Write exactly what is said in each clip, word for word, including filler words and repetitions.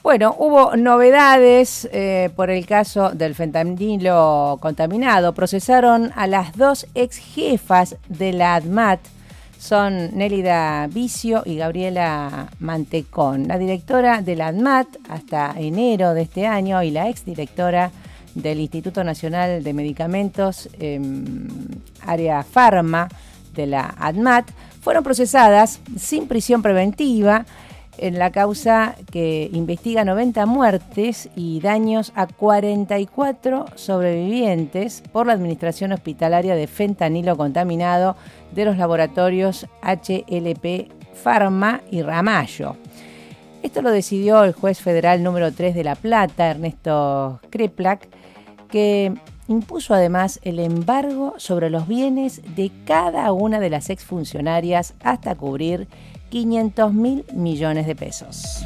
Bueno, hubo novedades eh, por el caso del fentanilo contaminado. Procesaron a las dos ex jefas de la ADMAT, son Nélida Vicio y Gabriela Mantecón, la directora de la ADMAT hasta enero de este año y la exdirectora del Instituto Nacional de Medicamentos, eh, área Pharma de la ADMAT, fueron procesadas sin prisión preventiva en la causa que investiga noventa muertes y daños a cuarenta y cuatro sobrevivientes por la administración hospitalaria de fentanilo contaminado de los laboratorios H L P Pharma y Ramallo. Esto lo decidió el juez federal número tres de La Plata, Ernesto Kreplak, que impuso además el embargo sobre los bienes de cada una de las exfuncionarias hasta cubrir quinientos mil millones de pesos.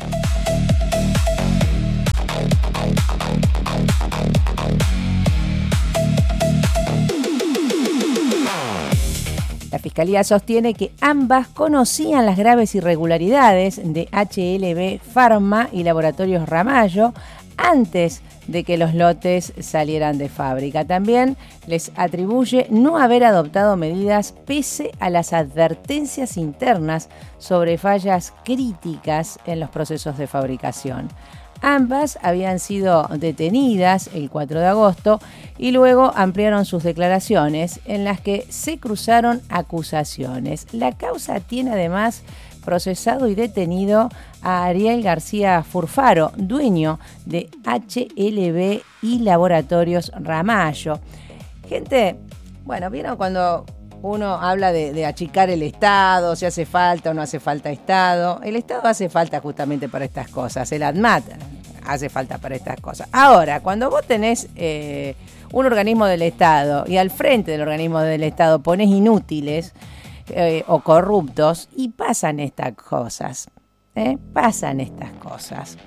La Fiscalía sostiene que ambas conocían las graves irregularidades de H L B Pharma y Laboratorios Ramallo antes de que los lotes salieran de fábrica. También les atribuye no haber adoptado medidas pese a las advertencias internas sobre fallas críticas en los procesos de fabricación. Ambas habían sido detenidas el cuatro de agosto y luego ampliaron sus declaraciones en las que se cruzaron acusaciones. La causa tiene además procesado y detenido a Ariel García Furfaro, dueño de H L B y Laboratorios Ramallo. Gente, bueno, ¿vieron cuando uno habla de, de achicar el Estado, si hace falta o no hace falta Estado? El Estado hace falta justamente para estas cosas, el ADMAT hace falta para estas cosas. Ahora, cuando vos tenés eh, un organismo del Estado y al frente del organismo del Estado ponés inútiles, Eh, o corruptos, y pasan estas cosas, ¿eh? pasan estas cosas.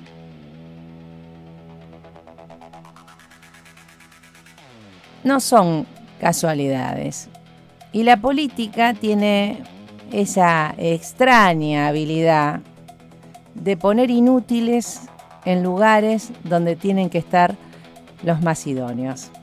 No son casualidades. Y la política tiene esa extraña habilidad de poner inútiles en lugares donde tienen que estar los más idóneos.